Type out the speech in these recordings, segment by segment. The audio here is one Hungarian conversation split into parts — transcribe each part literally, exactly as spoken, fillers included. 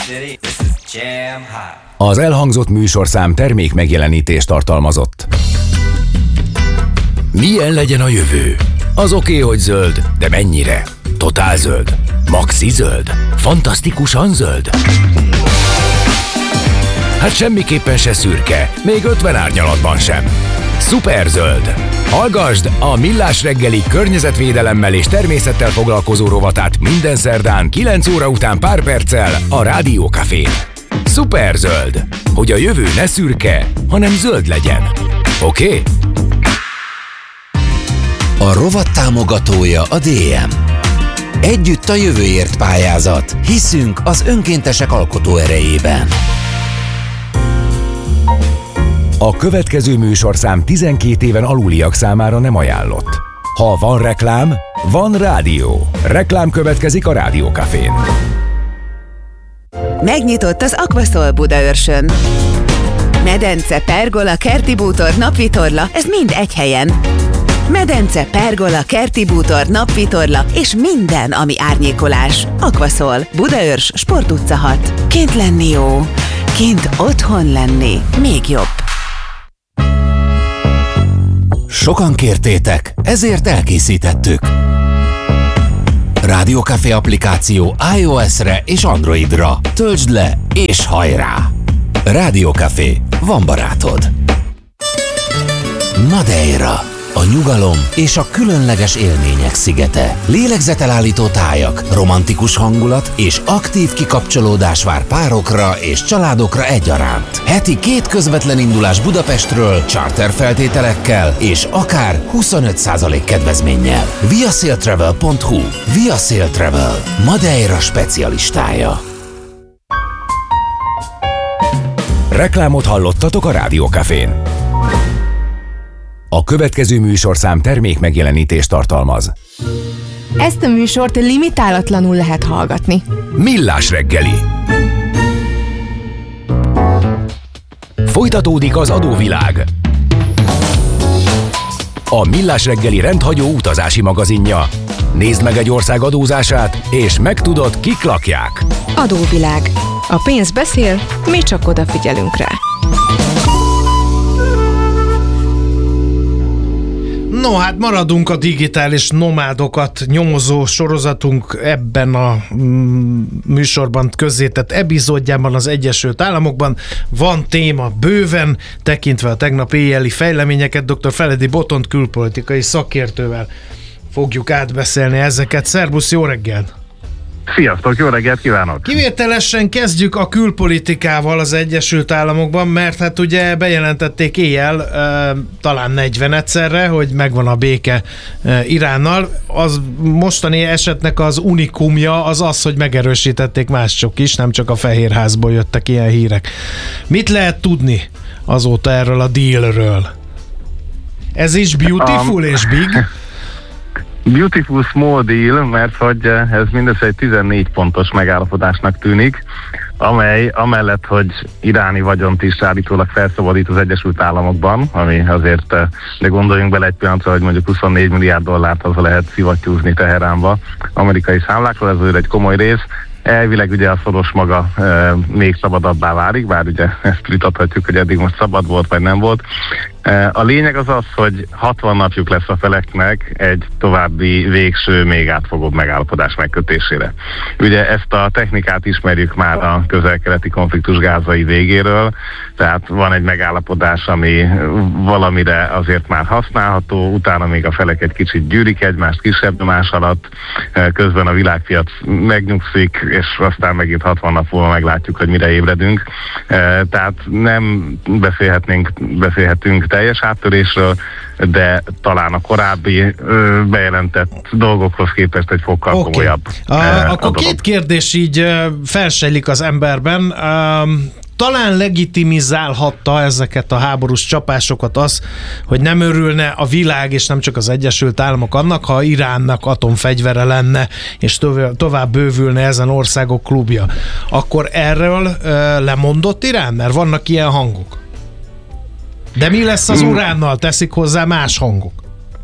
Az elhangzott műsorszám termék megjelenítést tartalmazott. Milyen legyen a jövő? Az oké, okay, hogy zöld, de mennyire? Totál zöld? Maxi zöld? Fantasztikusan zöld? Hát semmiképpen se szürke, még ötven árnyalatban sem. Szuperzöld! Hallgasd a Millás reggeli környezetvédelemmel és természettel foglalkozó rovatát minden szerdán kilenc óra után pár perccel a Rádió Cafén. Szuperzöld! Hogy a jövő ne szürke, hanem zöld legyen. Oké? Okay? A rovat támogatója a dé em. Együtt a jövőért pályázat. Hiszünk az önkéntesek alkotó erejében. A következő műsorszám tizenkét éven aluliak számára nem ajánlott. Ha van reklám, van rádió. Reklám következik a Rádió Cafén. Megnyitott az Aquaszol Budaörsön. Medence, pergola, kerti bútor, napvitorla, ez mind egy helyen. Medence, pergola, kerti bútor, napvitorla és minden, ami árnyékolás. Aquaszol, Budaörs, Sport utca hat. Kint lenni jó, kint otthon lenni még jobb. Sokan kértétek, ezért elkészítettük. Rádió Café applikáció iOS-re és Androidra. Töltsd le és hajrá! Rádió Café, van barátod. Madeira, a nyugalom és a különleges élmények szigete. Lélegzetelállító tájak, romantikus hangulat és aktív kikapcsolódás vár párokra és családokra egyaránt. Heti két közvetlen indulás Budapestről, charter feltételekkel és akár huszonöt százalék kedvezménnyel. viasailtravel pont hu. Viasail Travel, Madeira specialistája. Reklámot hallottatok a Rádió Cafén. A következő műsorszám termék megjelenítést tartalmaz. Ezt a műsort limitálatlanul lehet hallgatni. Millás reggeli. Folytatódik az adóvilág. A Millás reggeli rendhagyó utazási magazinja. Nézd meg egy ország adózását, és megtudod, kik lakják. Adóvilág. A pénz beszél, mi csak odafigyelünk rá. No, hát maradunk a digitális nomádokat nyomozó sorozatunk ebben a mm, műsorban közzétett epizódjában az Egyesült Államokban. Van téma bőven, tekintve a tegnap éjjeli fejleményeket, dr. Feledi Botont külpolitikai szakértővel fogjuk átbeszélni ezeket. Szerbusz, jó reggelt! Sziasztok, jó reggelt kívánok! Kivételesen kezdjük a külpolitikával az Egyesült Államokban, mert hát ugye bejelentették éjjel e, talán negyven egyszerre, hogy megvan a béke e, Iránnal. Az mostani esetnek az unikumja az az, hogy megerősítették mások is, nem csak a Fehérházból jöttek ilyen hírek. Mit lehet tudni azóta erről a dealről? Ez is beautiful um. és big? Beautiful small deal, mert hogy ez mindössze egy tizennégy pontos megállapodásnak tűnik, amely amellett, hogy iráni vagyont is állítólag felszabadít az Egyesült Államokban, ami azért, de gondoljunk bele egy pillanatra, hogy mondjuk huszonnégy milliárd dollárt haza lehet szivattyúzni Teheránba amerikai számlákról, ez azért egy komoly rész. Elvileg ugye a szoros maga e, még szabadabbá válik, bár ugye ezt vitathatjuk, hogy eddig most szabad volt, vagy nem volt. E, a lényeg az az, hogy hatvan napjuk lesz a feleknek egy további végső, még átfogóbb megállapodás megkötésére. Ugye ezt a technikát ismerjük már a közel-keleti konfliktus gázai végéről, tehát van egy megállapodás, ami valamire azért már használható, utána még a felek egy kicsit gyűrik egymást kisebb nyomás alatt, e, közben a világpiac megnyugszik, és aztán megint hatvan nap múlva meglátjuk, hogy mire ébredünk. E, tehát nem beszélhetnénk, beszélhetünk teljes áttörésről, de talán a korábbi ö, bejelentett dolgokhoz képest egy fokkal okay. komolyabb. A, e, akkor két kérdés így felsejlik az emberben. Um, Talán legitimizálhatta ezeket a háborús csapásokat az, hogy nem örülne a világ, és nem csak az Egyesült Államok annak, ha Iránnak atomfegyvere lenne, és tovább bővülne ezen országok klubja. Akkor erről uh, lemondott Irán? Mert vannak ilyen hangok. De mi lesz az uránnal? Teszik hozzá más hangok?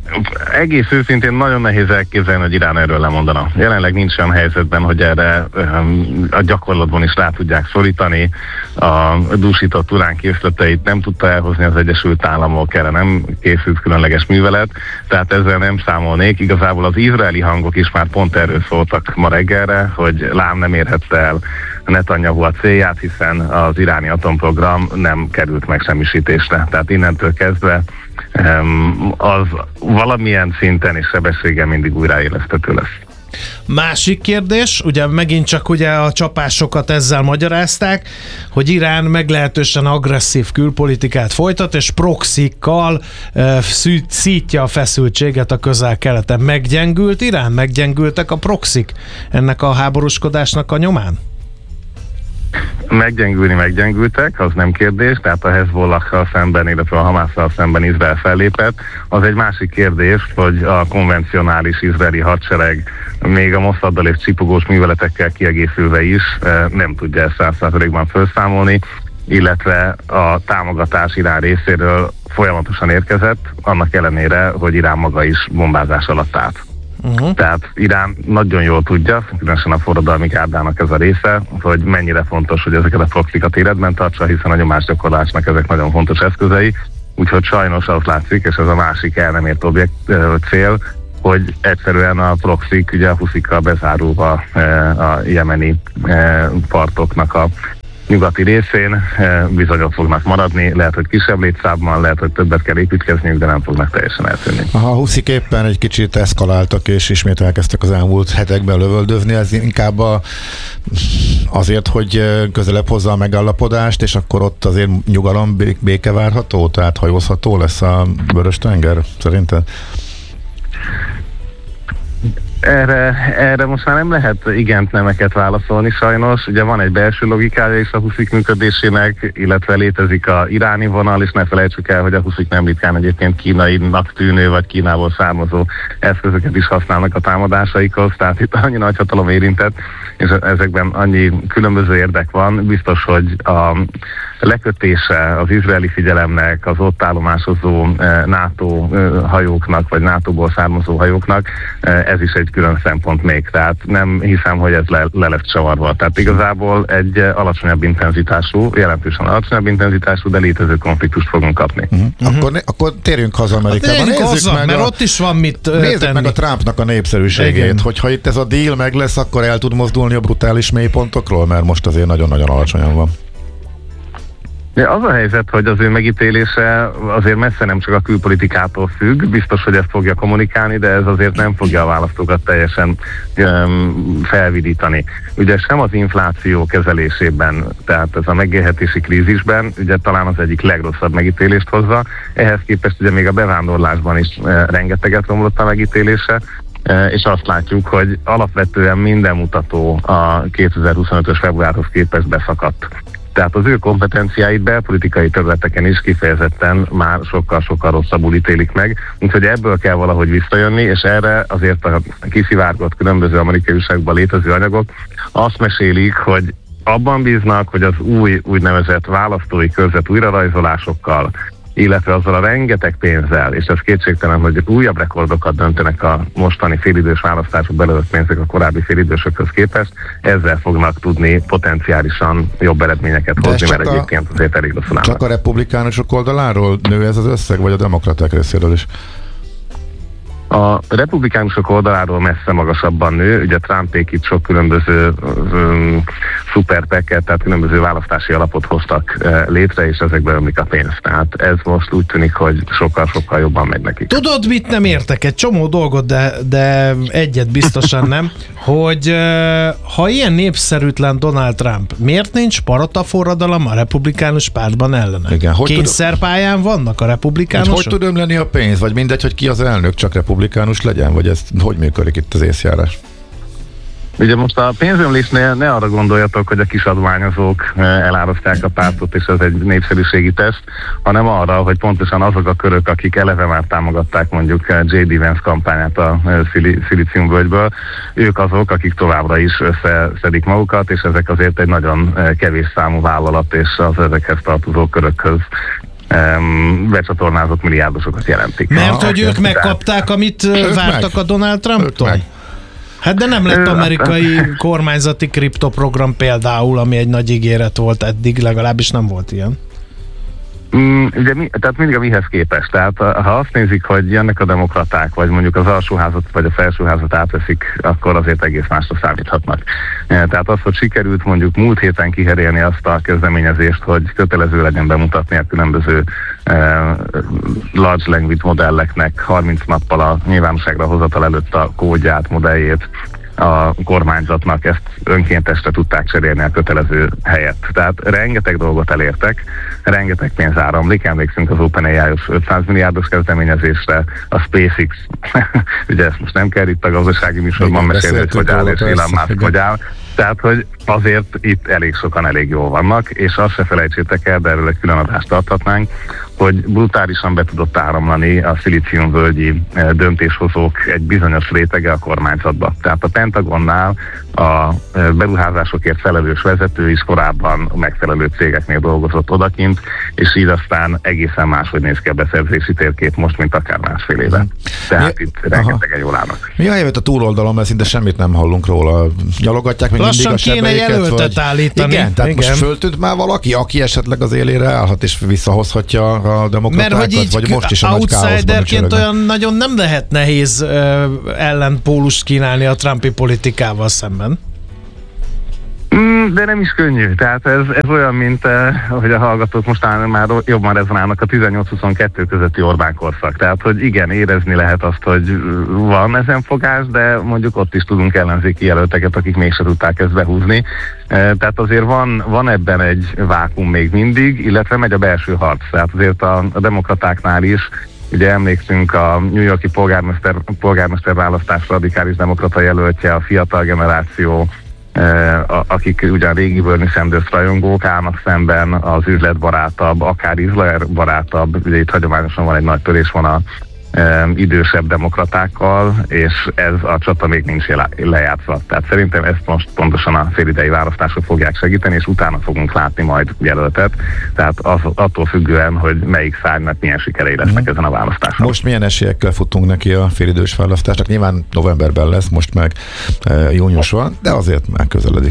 egész őszintén nagyon nehéz elképzelni, hogy Irán erről lemondana. Jelenleg nincs olyan helyzetben, hogy erre um, a gyakorlatban is rá tudják szorítani. A dúsított urán készleteit nem tudta elhozni az Egyesült Államok, erre nem készült különleges művelet, tehát ezzel nem számolnék. Igazából az izraeli hangok is már pont erről szóltak ma reggelre, hogy lám nem érhette el Netanyahu a célját, hiszen az iráni atomprogram nem került megsemmisítésre. Tehát innentől kezdve az valamilyen szinten és sebességgel mindig újraéleszthető lesz. Másik kérdés, ugye megint csak ugye a csapásokat ezzel magyarázták, hogy Irán meglehetősen agresszív külpolitikát folytat, és proxikkal e, szítja a feszültséget a Közel-Keleten. Meggyengült Irán? Meggyengültek a proxik ennek a háborúskodásnak a nyomán? Meggyengülni meggyengültek, az nem kérdés, tehát a Hezbollakkal szemben, illetve a Hamásszal szemben Izrael fellépett. Az egy másik kérdés, hogy a konvencionális izraeli hadsereg még a Mossaddal és csipogós műveletekkel kiegészülve is nem tudja ezt száz százalékban felszámolni, illetve a támogatás Irán részéről folyamatosan érkezett, annak ellenére, hogy Irán maga is bombázás alatt állt. Uh-huh. Tehát Irán nagyon jól tudja, különösen a forradalmi gárdának ez a része, hogy mennyire fontos, hogy ezeket a proxikat életben tartsa, hiszen a nyomásgyakorlásnak ezek nagyon fontos eszközei, úgyhogy sajnos azt látszik, és ez a másik el nem ért objekt, cél, hogy egyszerűen a proxik, ugye a huszikkal bezárulva a jemeni partoknak a nyugati részén bizony ott fognak maradni, lehet, hogy kisebb létszámban, lehet, hogy többet kell építkezniük, de nem fognak teljesen eltűnni. A huszik éppen egy kicsit eszkaláltak, és ismét elkezdtek az elmúlt hetekben lövöldözni, ez inkább a, azért, hogy közelebb hozza a megállapodást, és akkor ott azért nyugalom, béke várható, tehát hajózható lesz a Vörös-tenger, szerinted? Erre, erre most már nem lehet igent nemeket válaszolni sajnos. Ugye van egy belső logikája is a huszik működésének, illetve létezik a iráni vonal, és ne felejtsük el, hogy a huszik nem ritkán egyébként kínainak tűnő, vagy Kínából származó eszközöket is használnak a támadásaikhoz, tehát itt annyi nagy hatalom érintett, és ezekben annyi különböző érdek van. Biztos, hogy a lekötése az izraeli figyelemnek, az ott állomásozó NATO hajóknak, vagy nátóból származó hajóknak, ez is egy külön szempont még. Tehát nem hiszem, hogy ez le, le lesz csavarva. Tehát igazából egy alacsonyabb intenzitású, jelentősen alacsonyabb intenzitású, de létező konfliktust fogunk kapni. Uh-huh. Uh-huh. Akkor, akkor térjünk haza Amerikába. Hát nézzük meg, mert a, ott is van mit nézzük tenni. meg a Trumpnak a népszerűségét, igen. Hogyha itt ez a deal meg lesz, akkor el tud mozdulni a brutális mélypontokról, mert most azért nagyon-nagyon alacsonyan van. De az a helyzet, hogy az ő megítélése azért messze nem csak a külpolitikától függ, biztos, hogy ezt fogja kommunikálni, de ez azért nem fogja a választókat teljesen um, felvidítani. Ugye sem az infláció kezelésében, tehát ez a megélhetési krízisben, ugye talán az egyik legrosszabb megítélést hozza, ehhez képest ugye még a bevándorlásban is uh, rengeteget romlott a megítélése, uh, és azt látjuk, hogy alapvetően minden mutató a kétezer-huszonötös februárhoz képest beszakadt. Tehát az ő kompetenciáit belpolitikai területeken is kifejezetten már sokkal-sokkal rosszabbul ítélik meg, úgyhogy ebből kell valahogy visszajönni, és erre azért a kiszivárgott különböző amerikai újságban létező anyagok azt mesélik, hogy abban bíznak, hogy az új úgynevezett választói körzet újrarajzolásokkal, illetve azzal a rengeteg pénzzel, és ez kétségtelen, hogy újabb rekordokat döntenek a mostani félidős választások belőlött pénzek a korábbi félidősökhöz képest, ezzel fognak tudni potenciálisan jobb eredményeket hozni, mert a, egyébként azért elég rosszul állnak. Csak a republikánusok oldaláról nő ez az összeg, vagy a demokraták részéről is? A republikánusok oldaláról messze magasabban nő, ugye Trumpék itt sok különböző um, szuperpeket, tehát különböző választási alapot hoztak uh, létre, és ezekbe ömlik a pénz. Tehát ez most úgy tűnik, hogy sokkal-sokkal jobban megy nekik. Tudod, mit nem értek? Egy csomó dolgot, de, de egyet biztosan nem, hogy uh, ha ilyen népszerűtlen Donald Trump, miért nincs parataforradalom a republikánus pártban ellene? Igen, kényszerpályán vannak a republikánusok? Hogy, hogy tud ömleni a pénz, vagy mindegy, hogy ki az elnök, csak republikánus republikánus legyen, vagy ez hogy működik itt az észjárás? Ugye most a pénzömlésnél ne arra gondoljatok, hogy a kisadványozók elárasztják a pártot, és ez egy népszerűségi teszt, hanem arra, hogy pontosan azok a körök, akik eleve már támogatták mondjuk jé dé Vance kampányát a Szilíciumvölgyből, ők azok, akik továbbra is összeszedik magukat, és ezek azért egy nagyon kevés számú vállalat, és az ezekhez tartozó körökhöz um, becsatornázott milliárdosokat jelentik. Mert ha, hogy ők megkapták, amit ők vártak meg. a Donald Trumptól? Hát de nem lett amerikai kormányzati kriptoprogram például, ami egy nagy ígéret volt eddig, legalábbis nem volt ilyen. Mm, ugye mi, tehát mindig a mihez képest. Tehát ha azt nézik, hogy jönnek a demokraták, vagy mondjuk az alsóházat, vagy a felsőházat átveszik, akkor azért egész másra számíthatnak. Tehát az, hogy sikerült mondjuk múlt héten kiherélni azt a kezdeményezést, hogy kötelező legyen bemutatni a különböző eh, large language modelleknek harminc nappal a nyilvánosságra hozatal előtt a kódját, modelljét, a kormányzatnak ezt önkéntesre tudták cserélni a kötelező helyett. Tehát rengeteg dolgot elértek, rengeteg pénz áramlik, emlékszünk az OpenAI-os ötszáz milliárdos kezdeményezésre, a SpaceX, ugye ezt most nem kell itt a gazdasági műsorban mesélni, hogy hogy áll és Elon Musk hogy áll. Tehát, hogy azért itt elég sokan elég jól vannak, és azt se felejtsétek el, de erről egy külön adást tarthatnánk, hogy brutálisan be tudott áramlani a szilíciumvölgyi döntéshozók egy bizonyos rétege a kormányzatba. Tehát a Pentagonnál a beruházásokért felelős vezető is korábban megfelelő cégeknél dolgozott odakint, és így aztán egészen máshogy néz ki a beszerzési térkép most, mint akár másfél éve. Tehát mi, itt rengetegen jól állnak. Mi a helyzet a túloldalon, mert szinte semmit nem hallunk róla. Gyalogatják még mindig a sebeiket? Lassan kéne jelöltet vagy... állítani. Igen, tehát igen. Most föltűnt már valaki, aki esetleg az élére állhat és visszahozhatja a demokratákat, mert hogy így vagy most is a outsiderként olyan nagyon nem lehet nehéz uh, ellenpólust kínálni a trumpi politikával szemben. Mm, de nem is könnyű. Tehát ez, ez olyan, mint eh, hogy a hallgatók most már jobban rezonálnak a tizennyolc huszonkettő közötti Orbán korszak. Tehát, hogy igen, érezni lehet azt, hogy van ezen fogás, de mondjuk ott is tudunk ellenzéki jelölteket, akik mégse tudták ezt behúzni. Eh, tehát azért van, van ebben egy vákum még mindig, illetve megy a belső harc. Tehát azért a, a demokratáknál is, ugye emlékszünk a New York-i polgármester, polgármester választás radikális demokrata jelöltje, a fiatal generáció, akik ugyan régi Bernie Sanders rajongók, állnak szemben az üzletbarátabb, akár Izrael barátabb, ugye itt hagyományosan van egy nagy törésvonal idősebb demokratákkal, és ez a csata még nincs lejátszva. Tehát szerintem ezt most pontosan a félidei választások fogják segíteni, és utána fogunk látni majd jelöltet. Tehát az, attól függően, hogy melyik szárnynak milyen sikerei lesznek mm. ezen a választáson. Most milyen esélyekkel futunk neki a félidős választásnak? Nyilván novemberben lesz, most meg e, június van, de azért már közeledik.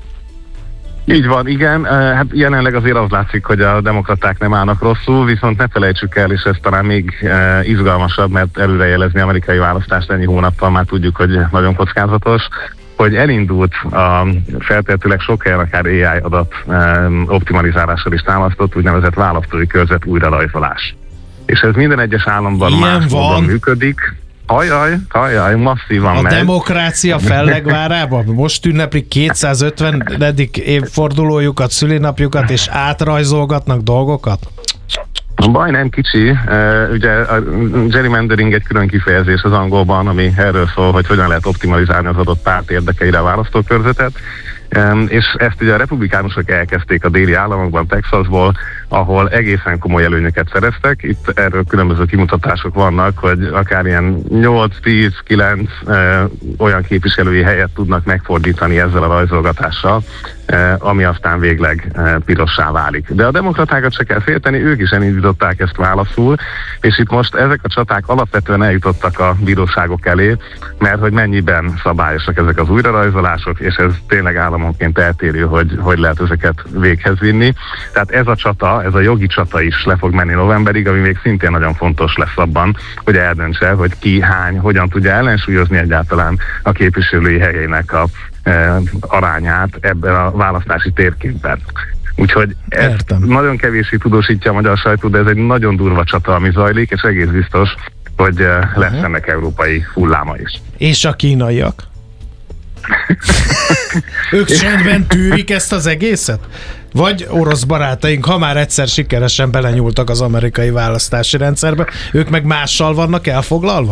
Így van, igen. Hát jelenleg azért az látszik, hogy a demokraták nem állnak rosszul, viszont ne felejtsük el, és ez talán még izgalmasabb, mert előrejelezni amerikai választást ennyi hónappal már tudjuk, hogy nagyon kockázatos, hogy elindult a feltehetőleg sok helyen akár á i adat optimalizálással is támasztott úgynevezett választói körzet újrarajzolás. És ez minden egyes államban ilyen más van. módon működik. Ajaj, ajaj, masszívan a megy. A demokrácia fellegvárában most ünneplik kétszázötvenedik évfordulójukat, szülinapjukat, és átrajzolgatnak dolgokat? A baj nem kicsi. Uh, ugye a gerrymandering egy külön kifejezés az angolban, ami erről szól, hogy hogyan lehet optimalizálni az adott párt érdekeire a választókörzetet. Um, és ezt ugye a republikánusok elkezdték a déli államokban, Texasból, ahol egészen komoly előnyöket szereztek. Itt erről különböző kimutatások vannak, hogy akár ilyen nyolc, tíz, kilenc uh, olyan képviselői helyet tudnak megfordítani ezzel a rajzolgatással, uh, ami aztán végleg uh, pirossá válik. De a demokratákat se kell félteni, ők is elindították ezt válaszul, és itt most ezek a csaták alapvetően eljutottak a bíróságok elé, mert hogy mennyiben szabályosak ezek az újrarajzolások, és ez tényleg államonként eltérő, hogy hogy lehet ezeket véghez vinni. Tehát ez a csata, ez a jogi csata is le fog menni novemberig, ami még szintén nagyon fontos lesz abban, hogy eldöntse, hogy ki, hány, hogyan tudja ellensúlyozni egyáltalán a képviselői helyének a e, arányát ebben a választási térképben. Úgyhogy ez nagyon kevéssé tudósítja a magyar sajtó, de ez egy nagyon durva csata, ami zajlik, és egész biztos, hogy lesz uh-huh. ennek európai hulláma is. És a kínaiak? Ők csendben tűrik ezt az egészet? Vagy orosz barátaink, ha már egyszer sikeresen belenyúltak az amerikai választási rendszerbe, ők meg mással vannak elfoglalva?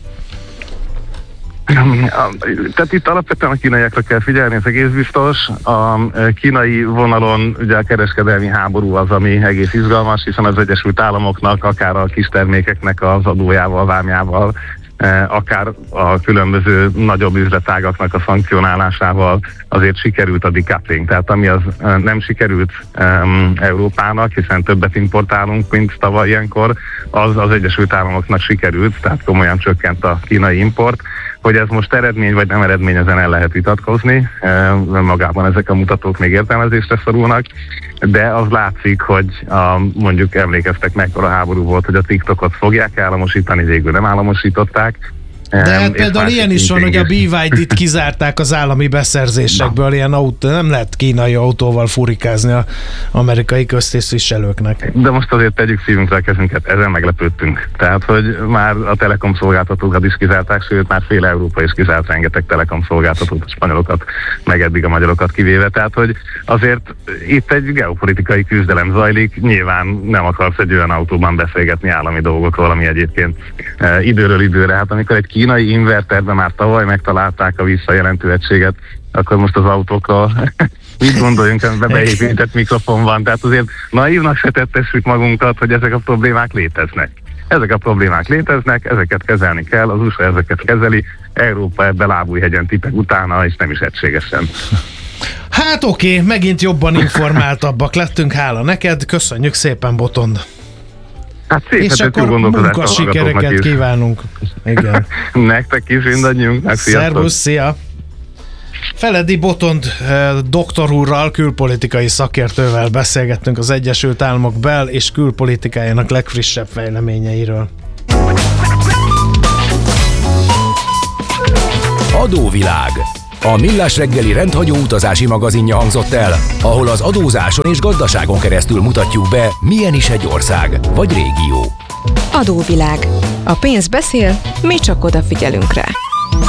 Tehát itt alapvetően a kínaiakra kell figyelni, ez egész biztos. A kínai vonalon ugye a kereskedelmi háború az, ami egész izgalmas, hiszen az Egyesült Államoknak, akár a kistermékeknek az adójával, vámjával akár a különböző nagyobb üzletágaknak a szankcionálásával azért sikerült a decoupling. Tehát ami az nem sikerült um, Európának, hiszen többet importálunk, mint tavaly ilyenkor, az az Egyesült Államoknak sikerült, tehát komolyan csökkent a kínai import. Hogy ez most eredmény vagy nem eredmény, ezen el lehet vitatkozni, magában ezek a mutatók még értelmezésre szorulnak, de az látszik, hogy a, mondjuk emlékeztek, mekkora háború volt, hogy a TikTokot fogják államosítani, végül nem államosították. De hát például ilyen is van, hogy a bé vé dé-t kizárták az állami beszerzésekből, ilyen autó, nem lehet kínai autóval furikázni az amerikai köztisztviselőknek. De most azért tegyük szívünkre a kezünket, ezen meglepődtünk. Tehát, hogy már a telekom szolgáltatókat is kizárták, sőt, már fél Európa is kizárt rengeteg telekom szolgáltatót, a spanyolokat, meg eddig a magyarokat kivéve. Tehát, hogy azért itt egy geopolitikai küzdelem zajlik, nyilván nem akarsz egy olyan autóban beszélgetni állami dolgokról, ami egyébként e, időről időre, hát amikor egy kínai inverterben már tavaly megtalálták a visszajelentő egységet, akkor most az autókkal mit gondoljunk, amiben beépített mikrofon van. Tehát azért naívnak se tettessük magunkat, hogy ezek a problémák léteznek. Ezek a problémák léteznek, ezeket kezelni kell, az u es á ezeket kezeli, Európa ebbe lábújhegyen tipeg utána, és nem is egységesen. Hát oké, okay, megint jobban informáltabbak lettünk, hála neked, köszönjük szépen, Botond! Hát szép, és hát akkor munkasikereket kívánunk. Igen. Nektek is, mindannyiunknak. Szervusz, szia! Feledi Botond doktor úrral, külpolitikai szakértővel beszélgettünk az Egyesült Államok bel- és külpolitikájának legfrissebb fejleményeiről. Adóvilág. A Millás reggeli rendhagyó utazási magazinja hangzott el, ahol az adózáson és gazdaságon keresztül mutatjuk be, milyen is egy ország vagy régió. Adóvilág. A pénz beszél, mi csak odafigyelünk rá.